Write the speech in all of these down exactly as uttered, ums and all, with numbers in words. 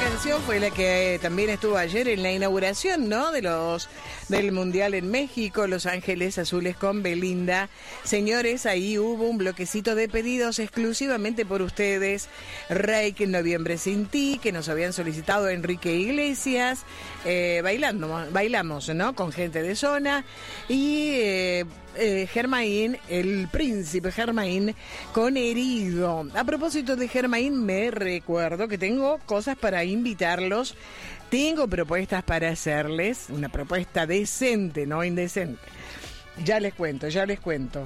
canción fue la que eh, también estuvo ayer en la inauguración, ¿no? De los del Mundial en México, Los Ángeles Azules con Belinda. Señores, ahí hubo un bloquecito de pedidos exclusivamente por ustedes. Reiki en Noviembre Sin Ti, que nos habían solicitado Enrique Iglesias. Eh, bailando, bailamos, ¿no? Con gente de zona. Y eh, eh, Germain, el príncipe Germain, con Herido. A propósito de Germain, me recuerdo que tengo cosas para invitarlos. Tengo propuestas para hacerles. Una propuesta decente, no indecente. Ya les cuento, ya les cuento.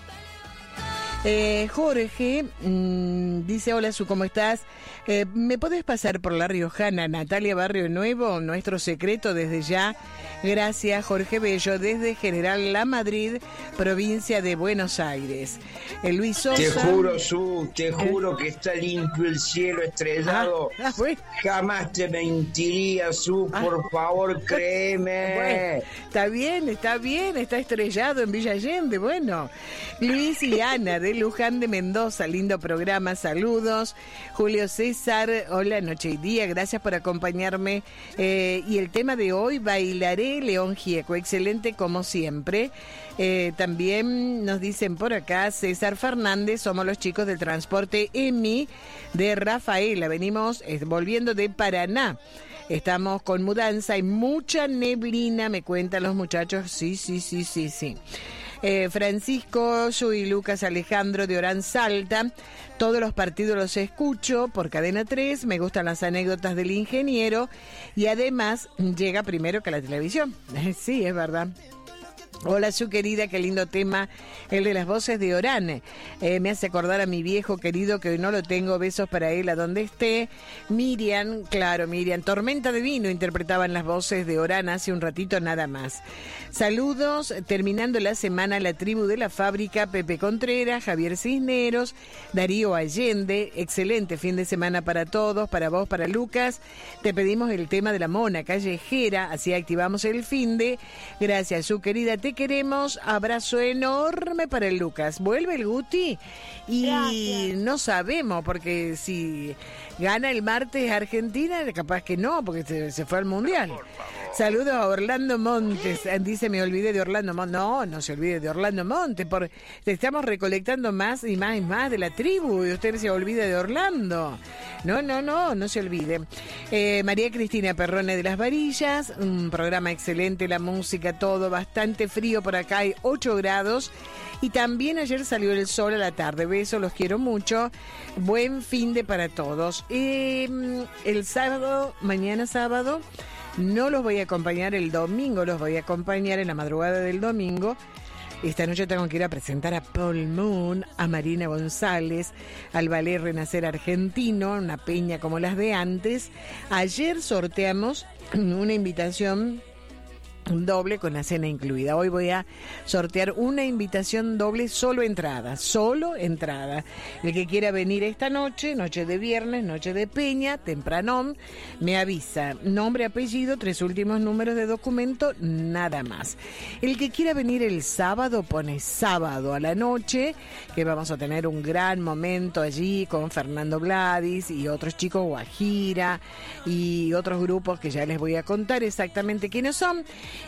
Eh, Jorge mmm, dice: hola Su, ¿cómo estás? Eh, ¿Me podés pasar por La Riojana, Natalia Barrio Nuevo? Nuestro secreto desde ya. Gracias, Jorge Bello, desde General La Madrid, provincia de Buenos Aires. Eh, Luis Sosa. Te juro, Su, te juro que está limpio el cielo estrellado. Ah, ah, bueno. Jamás te mentiría, Su, ah. por favor, créeme. Bueno, está bien, está bien, está estrellado en Villa Allende. Bueno, Luis y Ana de Luján de Mendoza, lindo programa, saludos. Julio César, hola, noche y día, gracias por acompañarme. Eh, y el tema de hoy, Bailaré, León Gieco, excelente como siempre. Eh, también nos dicen por acá, César Fernández, somos los chicos del transporte EMI de Rafaela, venimos eh, volviendo de Paraná. Estamos con mudanza y mucha neblina, me cuentan los muchachos. Sí, sí, sí, sí, sí. Eh, Francisco, yo y Lucas Alejandro de Orán Salta. Todos los partidos los escucho por Cadena tres. Me gustan las anécdotas del ingeniero. Y además llega primero que la televisión. Sí, es verdad. Hola, Su querida, qué lindo tema, el de las voces de Orán. Eh, me hace acordar a mi viejo querido, que hoy no lo tengo, besos para él a donde esté. Miriam, claro, Miriam, Tormenta de Vino interpretaban las voces de Orán hace un ratito nada más. Saludos, terminando la semana, la tribu de la fábrica, Pepe Contreras, Javier Cisneros, Darío Allende, excelente fin de semana para todos, para vos, para Lucas. Te pedimos el tema de la mona callejera, así activamos el finde. Gracias, Su querida, te queremos, abrazo enorme para el Lucas. Vuelve el Guti y gracias. No sabemos, porque si gana el martes Argentina, capaz que no, porque se, se fue al Mundial. Saludos a Orlando Montes. Dice, me olvidé de Orlando Montes. No, no se olvide de Orlando Montes, porque estamos recolectando más y más y más de la tribu y usted se olvida de Orlando. No, no, no, no se olvide. Eh, María Cristina Perrone de las Varillas, un programa excelente, la música, todo, bastante frío por acá, hay ocho grados. Y también ayer salió el sol a la tarde. Besos, los quiero mucho. Buen fin de para todos. Eh, el sábado, mañana sábado, no los voy a acompañar, el domingo los voy a acompañar en la madrugada del domingo. Esta noche tengo que ir a presentar a Paul Moon, a Marina González, al Ballet Renacer Argentino, una peña como las de antes. Ayer sorteamos una invitación doble con la cena incluida. Hoy voy a sortear una invitación doble, solo entrada, solo entrada. El que quiera venir esta noche, noche de viernes, noche de peña, tempranón, me avisa. Nombre, apellido, tres últimos números de documento, nada más. El que quiera venir el sábado, pone sábado a la noche, que vamos a tener un gran momento allí con Fernando Gladys y otros chicos, Guajira y otros grupos que ya les voy a contar exactamente quiénes son.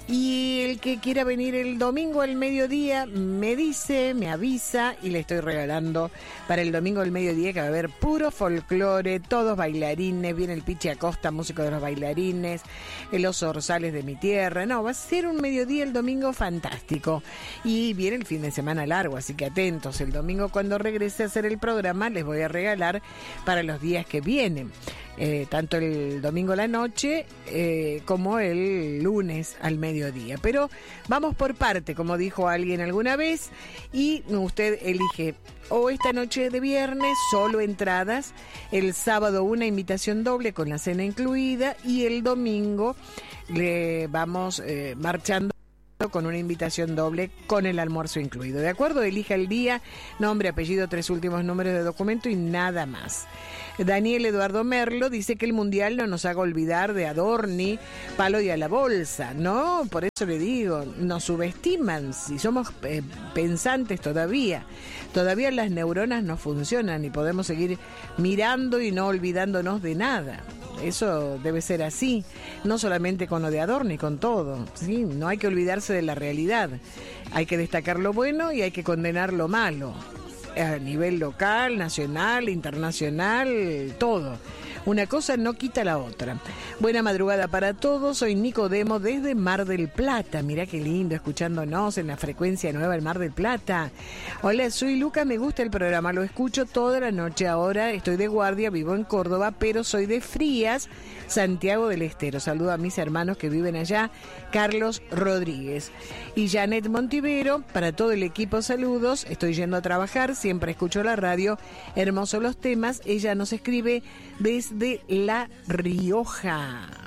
Y el que quiera venir el domingo al mediodía me dice, me avisa, y le estoy regalando para el domingo al mediodía, que va a haber puro folclore, todos bailarines, viene el Pichi Acosta, músico de los bailarines, los Orzales de mi tierra. No, va a ser un mediodía el domingo fantástico. Y viene el fin de semana largo, así que atentos. El domingo, cuando regrese a hacer el programa, les voy a regalar para los días que vienen. Eh, tanto el domingo a la noche eh, como el lunes al mediodía. Pero vamos por parte, como dijo alguien alguna vez, y usted elige o esta noche de viernes solo entradas, el sábado una invitación doble con la cena incluida, y el domingo le vamos eh, marchando evento con una invitación doble con el almuerzo incluido. ¿De acuerdo? Elija el día, nombre, apellido, tres últimos números de documento y nada más. Daniel Eduardo Merlo dice que el Mundial no nos haga olvidar de Adorni, palo y a la bolsa, ¿no? Por eso le digo, nos subestiman, si somos eh, pensantes todavía. Todavía las neuronas no funcionan y podemos seguir mirando y no olvidándonos de nada. Eso debe ser así, no solamente con lo de Adorni, con todo, ¿sí? No hay que olvidarse de la realidad. Hay que destacar lo bueno y hay que condenar lo malo. A nivel local, nacional, internacional, todo. Una cosa no quita la otra. Buena madrugada para todos, soy Nicodemo desde Mar del Plata. Mirá qué lindo escuchándonos en la frecuencia nueva del Mar del Plata. Hola, soy Luca, me gusta el programa, lo escucho toda la noche. Ahora estoy de guardia, vivo en Córdoba, pero soy de Frías, Santiago del Estero. Saludo a mis hermanos que viven allá, Carlos Rodríguez. Y Janet Montivero, para todo el equipo, saludos. Estoy yendo a trabajar, siempre escucho la radio, hermosos los temas. Ella nos escribe desde La Rioja.